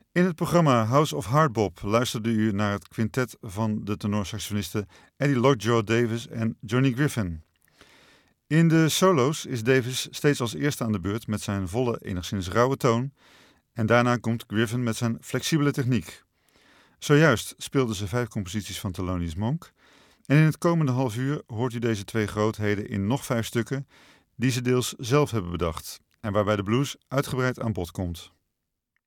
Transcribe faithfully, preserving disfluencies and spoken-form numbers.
In het programma House of Hardbop luisterde u naar het quintet van de tenorsaxofonisten Eddie Lockjaw Davis en Johnny Griffin. In de solo's is Davis steeds als eerste aan de beurt met zijn volle, enigszins rauwe toon en daarna komt Griffin met zijn flexibele techniek. Zojuist speelden ze vijf composities van Thelonious Monk en in het komende half uur hoort u deze twee grootheden in nog vijf stukken die ze deels zelf hebben bedacht en waarbij de blues uitgebreid aan bod komt.